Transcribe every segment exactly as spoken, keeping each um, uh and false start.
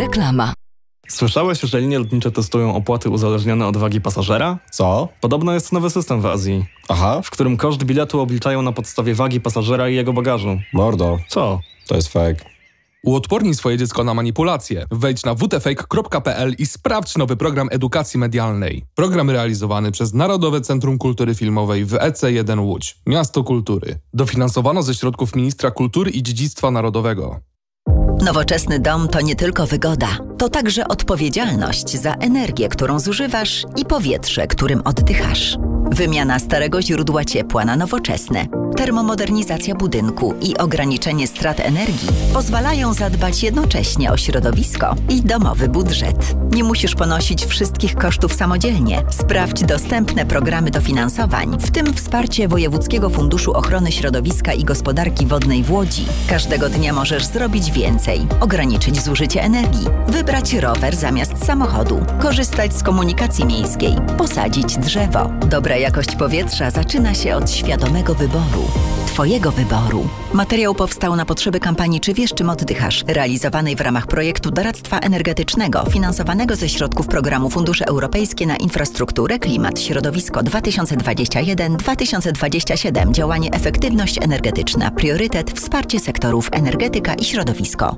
Reklama. Słyszałeś, że linie lotnicze testują opłaty uzależnione od wagi pasażera? Co? Podobno jest nowy system w Azji, Aha. w którym koszt biletu obliczają na podstawie wagi pasażera i jego bagażu. Mordo. Co? To jest fake. Uodpornij swoje dziecko na manipulacje. Wejdź na w t fake kropka p l i sprawdź nowy program edukacji medialnej. Program realizowany przez Narodowe Centrum Kultury Filmowej w E C jeden Łódź. Miasto Kultury. Dofinansowano ze środków Ministra Kultury i Dziedzictwa Narodowego. Nowoczesny dom to nie tylko wygoda, to także odpowiedzialność za energię, którą zużywasz i powietrze, którym oddychasz. Wymiana starego źródła ciepła na nowoczesne, termomodernizacja budynku i ograniczenie strat energii pozwalają zadbać jednocześnie o środowisko i domowy budżet. Nie musisz ponosić wszystkich kosztów samodzielnie. Sprawdź dostępne programy dofinansowań, w tym wsparcie Wojewódzkiego Funduszu Ochrony Środowiska i Gospodarki Wodnej w Łodzi. Każdego dnia możesz zrobić więcej, ograniczyć zużycie energii, wybrać rower zamiast samochodu, korzystać z komunikacji miejskiej, posadzić drzewo. Dobra jakość powietrza zaczyna się od świadomego wyboru. Twojego wyboru. Materiał powstał na potrzeby kampanii Czy wiesz, czym oddychasz? Realizowanej w ramach projektu doradztwa energetycznego finansowanego ze środków programu Fundusze Europejskie na Infrastrukturę, Klimat, Środowisko dwa tysiące dwadzieścia jeden do dwa tysiące dwadzieścia siedem. Działanie Efektywność Energetyczna. Priorytet Wsparcie sektorów energetyka i środowisko.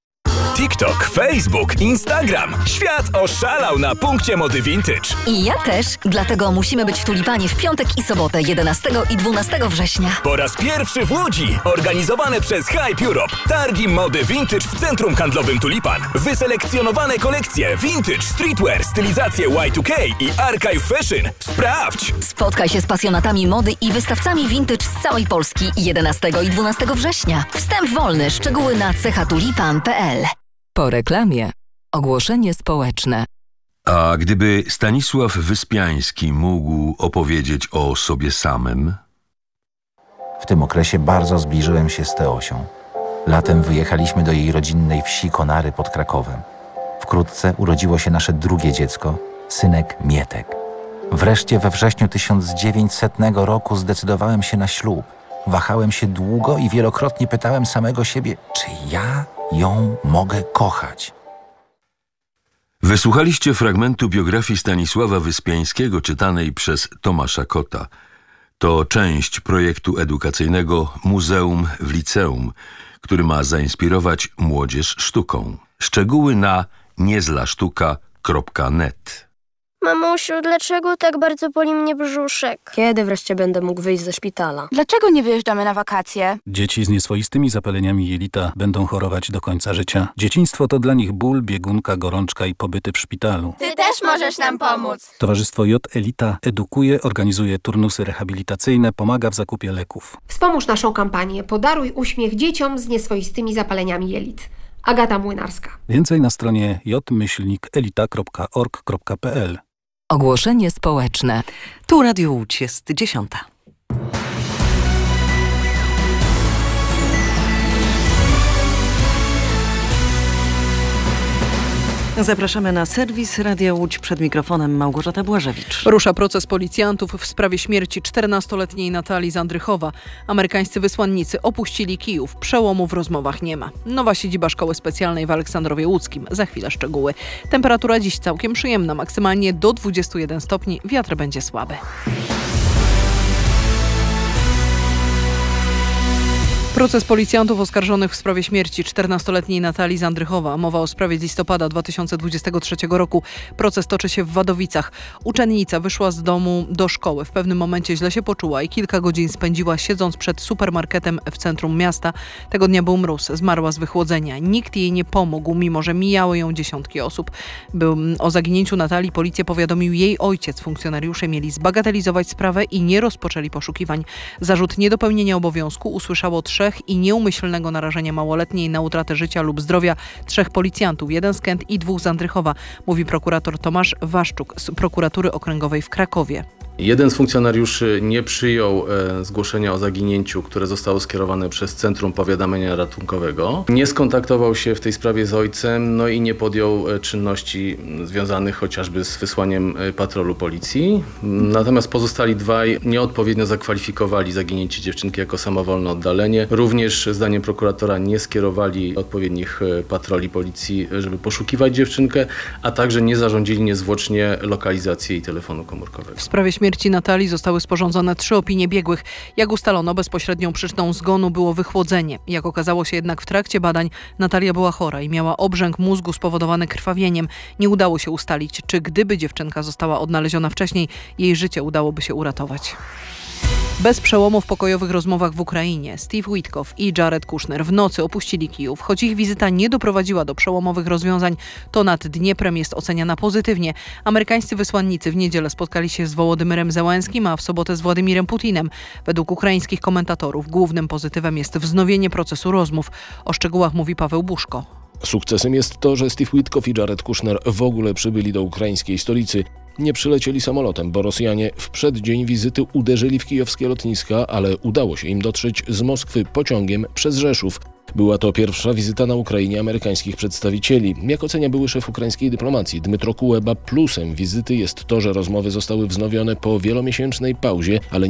TikTok, Facebook, Instagram. Świat oszalał na punkcie mody vintage. I ja też, dlatego musimy być w Tulipanie w piątek i sobotę jedenastego i dwunastego września. Po raz pierwszy w Łodzi, organizowane przez Hype Europe. Targi mody vintage w centrum handlowym Tulipan. Wyselekcjonowane kolekcje vintage, streetwear, stylizacje Y dwa K i archive fashion. Sprawdź! Spotkaj się z pasjonatami mody i wystawcami vintage z całej Polski jedenastego i dwunastego września. Wstęp wolny, szczegóły na cechatulipan kropka p l. Po reklamie. Ogłoszenie społeczne. A gdyby Stanisław Wyspiański mógł opowiedzieć o sobie samym? W tym okresie bardzo zbliżyłem się z Teosią. Latem wyjechaliśmy do jej rodzinnej wsi Konary pod Krakowem. Wkrótce urodziło się nasze drugie dziecko, synek Mietek. Wreszcie we wrześniu tysiąc dziewięćsetnego roku zdecydowałem się na ślub. Wahałem się długo i wielokrotnie pytałem samego siebie, czy ja ją mogę kochać. Wysłuchaliście fragmentu biografii Stanisława Wyspiańskiego czytanej przez Tomasza Kota. To część projektu edukacyjnego Muzeum w Liceum, który ma zainspirować młodzież sztuką. Szczegóły na niezlasztuka kropka net. Mamusiu, dlaczego tak bardzo boli mnie brzuszek? Kiedy wreszcie będę mógł wyjść ze szpitala? Dlaczego nie wyjeżdżamy na wakacje? Dzieci z nieswoistymi zapaleniami jelita będą chorować do końca życia. Dzieciństwo to dla nich ból, biegunka, gorączka i pobyty w szpitalu. Ty też możesz nam pomóc! Towarzystwo J Elita edukuje, organizuje turnusy rehabilitacyjne, pomaga w zakupie leków. Wspomóż naszą kampanię Podaruj uśmiech dzieciom z nieswoistymi zapaleniami jelit. Agata Młynarska. Więcej na stronie j myślnik elita kropka org kropka p l. Ogłoszenie społeczne. Tu Radio Łódź, jest dziesiąta. Zapraszamy na serwis Radia Łódź, przed mikrofonem Małgorzata Błażewicz. Rusza proces policjantów w sprawie śmierci czternastoletniej Natalii z Andrychowa. Amerykańscy wysłannicy opuścili Kijów. Przełomu w rozmowach nie ma. Nowa siedziba Szkoły Specjalnej w Aleksandrowie Łódzkim. Za chwilę szczegóły. Temperatura dziś całkiem przyjemna, maksymalnie do dwudziestu jeden stopni. Wiatr będzie słaby. Proces policjantów oskarżonych w sprawie śmierci czternastoletniej Natalii z Andrychowa. Mowa o sprawie z listopada dwa tysiące dwudziestego trzeciego roku. Proces toczy się w Wadowicach. Uczennica wyszła z domu do szkoły. W pewnym momencie źle się poczuła i kilka godzin spędziła siedząc przed supermarketem w centrum miasta. Tego dnia był mróz. Zmarła z wychłodzenia. Nikt jej nie pomógł, mimo że mijały ją dziesiątki osób. Był, o zaginięciu Natalii policję powiadomił jej ojciec. Funkcjonariusze mieli zbagatelizować sprawę i nie rozpoczęli poszukiwań. Zarzut niedopełnienia obowiązku usłyszało trzech i nieumyślnego narażenia małoletniej na utratę życia lub zdrowia trzech policjantów, jeden z Kęt i dwóch z Andrychowa, mówi prokurator Tomasz Waszczuk z prokuratury okręgowej w Krakowie. Jeden z funkcjonariuszy nie przyjął e, zgłoszenia o zaginięciu, które zostało skierowane przez Centrum Powiadamiania Ratunkowego. Nie skontaktował się w tej sprawie z ojcem, no i nie podjął e, czynności związanych chociażby z wysłaniem e, patrolu policji. Natomiast pozostali dwaj nieodpowiednio zakwalifikowali zaginięcie dziewczynki jako samowolne oddalenie. Również zdaniem prokuratora nie skierowali odpowiednich e, patroli policji, żeby poszukiwać dziewczynkę, a także nie zarządzili niezwłocznie lokalizacji jej telefonu komórkowego. W sprawie śmierci Natalii zostały sporządzone trzy opinie biegłych. Jak ustalono, bezpośrednią przyczyną zgonu było wychłodzenie. Jak okazało się jednak w trakcie badań, Natalia była chora i miała obrzęk mózgu spowodowany krwawieniem. Nie udało się ustalić, czy gdyby dziewczynka została odnaleziona wcześniej, jej życie udałoby się uratować. Bez przełomu w pokojowych rozmowach w Ukrainie Steve Witkoff i Jared Kushner w nocy opuścili Kijów. Choć ich wizyta nie doprowadziła do przełomowych rozwiązań, to nad Dnieprem jest oceniana pozytywnie. Amerykańscy wysłannicy w niedzielę spotkali się z Wołodymyrem Zełenskim, a w sobotę z Władimirem Putinem. Według ukraińskich komentatorów głównym pozytywem jest wznowienie procesu rozmów. O szczegółach mówi Paweł Buszko. Sukcesem jest to, że Steve Witkoff i Jared Kushner w ogóle przybyli do ukraińskiej stolicy. Nie przylecieli samolotem, bo Rosjanie w przeddzień wizyty uderzyli w kijowskie lotniska, ale udało się im dotrzeć z Moskwy pociągiem przez Rzeszów. Była to pierwsza wizyta na Ukrainie amerykańskich przedstawicieli. Jak ocenia były szef ukraińskiej dyplomacji Dmytro Kuleba, plusem wizyty jest to, że rozmowy zostały wznowione po wielomiesięcznej pauzie, ale